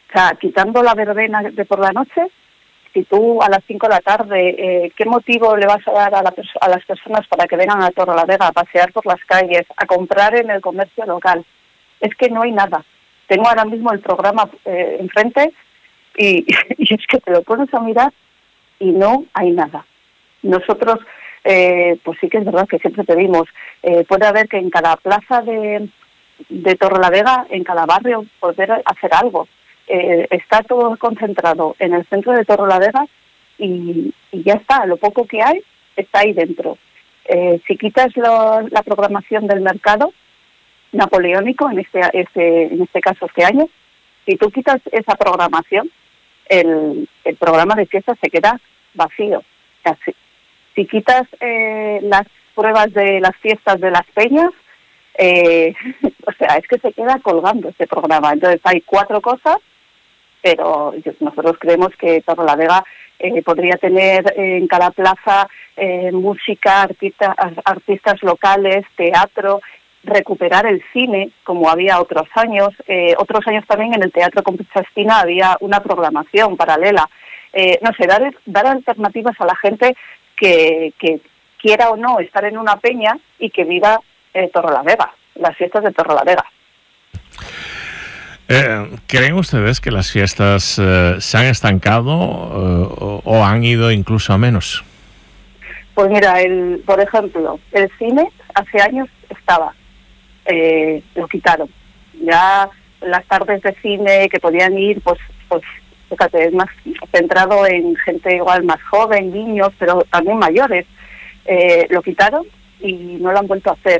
O sea, quitando la verbena de por la noche, si tú a las 5 de la tarde, ¿qué motivo le vas a dar a las personas para que vengan a Torrelavega a pasear por las calles, a comprar en el comercio local? Es que no hay nada. Tengo ahora mismo el programa enfrente y es que te lo pones a mirar y no hay nada. Nosotros, pues sí que es verdad que siempre pedimos, puede haber que en cada plaza de Torrelavega, en cada barrio, poder hacer algo. Está todo concentrado en el centro de Torrelavega y ya está, lo poco que hay está ahí dentro. Si quitas la programación del mercado napoleónico, en este caso este año, si tú quitas esa programación, el programa de fiestas se queda vacío. Casi. Si quitas las pruebas de las fiestas de las peñas, o sea, es que se queda colgando este programa. Entonces hay 4 cosas, pero nosotros creemos que Torrelavega podría tener en cada plaza música, artistas locales, teatro, recuperar el cine, como había otros años. Otros años también en el Teatro Compichastina había una programación paralela. No sé, dar alternativas a la gente que quiera o no estar en una peña y que viva Torrelavega, las fiestas de Torrelavega. ¿Creen ustedes que las fiestas se han estancado o han ido incluso a menos? Pues mira, por ejemplo, el cine hace años estaba, lo quitaron. Ya las tardes de cine que podían ir, pues fíjate, es más centrado en gente igual más joven, niños, pero también mayores. Lo quitaron y no lo han vuelto a hacer.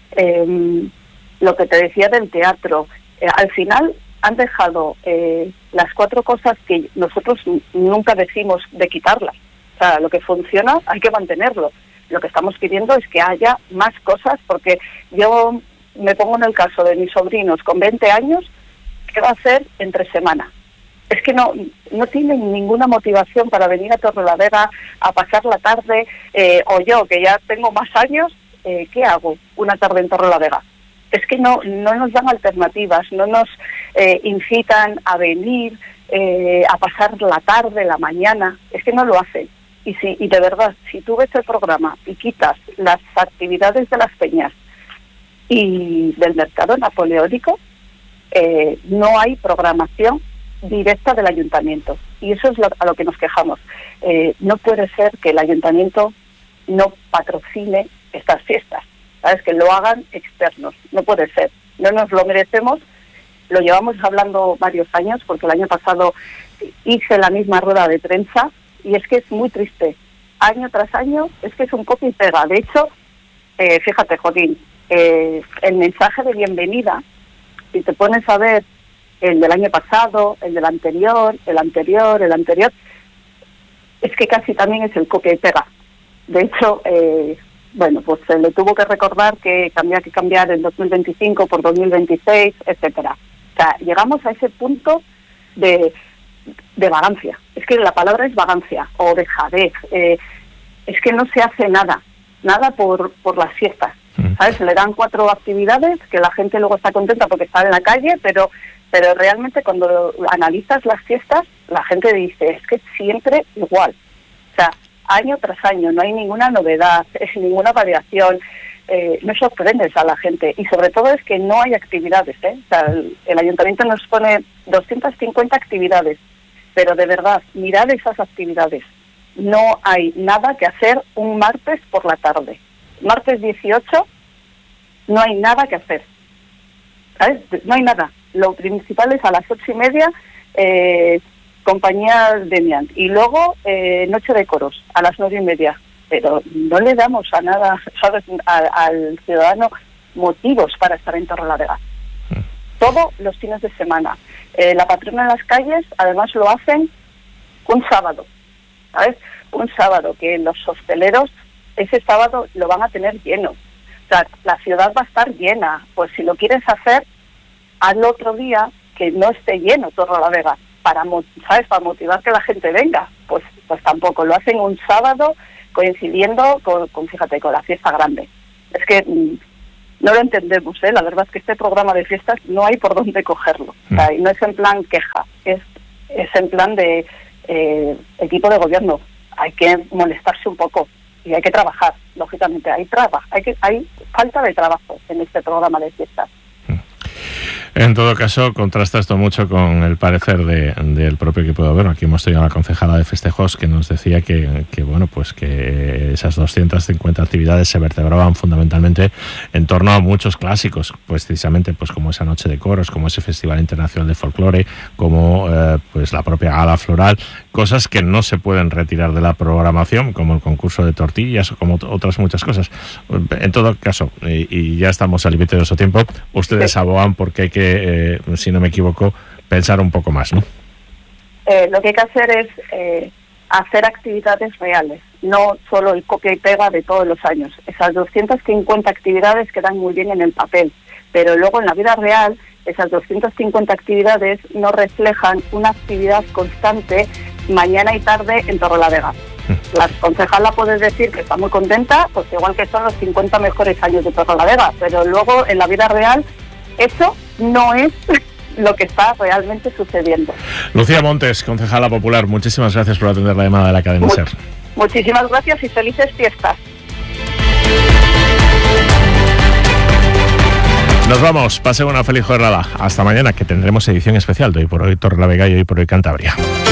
Lo que te decía del teatro, al final han dejado las 4 cosas que nosotros nunca decimos de quitarlas. O sea, lo que funciona hay que mantenerlo. Lo que estamos pidiendo es que haya más cosas, porque yo me pongo en el caso de mis sobrinos con 20 años, ¿qué va a hacer entre semana? Es que no tienen ninguna motivación para venir a Torrelavega a pasar la tarde, o yo, que ya tengo más años, ¿qué hago una tarde en Torrelavega? Es que no nos dan alternativas, no nos incitan a venir, a pasar la tarde, la mañana, es que no lo hacen. Y de verdad, si tú ves el programa y quitas las actividades de las peñas y del mercado napoleónico, no hay programación directa del ayuntamiento. Y eso es a lo que nos quejamos. No puede ser que el ayuntamiento no patrocine estas fiestas, ¿sabes? Que lo hagan externos. No puede ser. No nos lo merecemos. Lo llevamos hablando varios años, porque el año pasado hice la misma rueda de prensa, y es que es muy triste. Año tras año, es que es un copia y pega. De hecho, fíjate, Joaquín, el mensaje de bienvenida, si te pones a ver el del año pasado, el del anterior, el anterior, es que casi también es el copia y pega. De hecho, pues se le tuvo que recordar que había que cambiar el 2025 por 2026, etcétera. O sea, llegamos a ese punto de vagancia. Es que la palabra es vagancia o dejadez. Es que no se hace nada por las fiestas. ¿Sabes? Se le dan 4 actividades que la gente luego está contenta porque está en la calle, pero realmente cuando analizas las fiestas, la gente dice, es que siempre igual. O sea, año tras año, no hay ninguna novedad, ninguna variación, no sorprendes a la gente. Y sobre todo es que no hay actividades, ¿eh? O sea, el ayuntamiento nos pone 250 actividades, pero de verdad, mirad esas actividades. No hay nada que hacer un martes por la tarde. Martes 18, no hay nada que hacer. ¿Sabes? No hay nada. Lo principal es a las 8:30, compañía Demian. Y luego, noche de coros, a las 9:30. Pero no le damos a nada, ¿sabes?, al ciudadano motivos para estar en Torrelavega. Todos los fines de semana. La patrona en las calles, además, lo hacen un sábado. ¿Sabes? Un sábado que los hosteleros ese sábado lo van a tener lleno. O sea, la ciudad va a estar llena. Pues si lo quieres hacer, hazlo otro día que no esté lleno Torrelavega, ¿sabes? Para motivar que la gente venga. Pues tampoco. Lo hacen un sábado coincidiendo con fíjate, con la fiesta grande. Es que no lo entendemos, ¿eh? La verdad es que este programa de fiestas no hay por dónde cogerlo. O sea, y no es en plan queja, es en plan de equipo de gobierno. Hay que molestarse un poco y hay que trabajar, lógicamente. Hay falta de trabajo en este programa de fiestas. En todo caso, contrasta esto mucho con el parecer del propio equipo de gobierno. Aquí hemos tenido a la concejala de festejos que nos decía que bueno, pues que esas 250 actividades se vertebraban fundamentalmente en torno a muchos clásicos, pues precisamente pues como esa noche de coros, como ese Festival Internacional de Folclore, como pues la propia gala floral, cosas que no se pueden retirar de la programación, como el concurso de tortillas o como otras muchas cosas. En todo caso, y ya estamos al límite de nuestro tiempo, ustedes abogan porque hay que, si no me equivoco, pensar un poco más, ¿no? Lo que hay que hacer es hacer actividades reales, no solo el copia y pega de todos los años. Esas 250 actividades quedan muy bien en el papel, pero luego en la vida real esas 250 actividades no reflejan una actividad constante mañana y tarde en Torrelavega. La concejala puede decir que está muy contenta, pues igual que son los 50 mejores años de Torrelavega, pero luego en la vida real eso no es lo que está realmente sucediendo. Lucía Montes, concejala popular, muchísimas gracias por atender la llamada de la cadena SER. Muchísimas gracias y felices fiestas. Nos vamos, pase una feliz jornada. Hasta mañana, que tendremos edición especial de Hoy por Hoy Torrelavega y Hoy por Hoy Cantabria.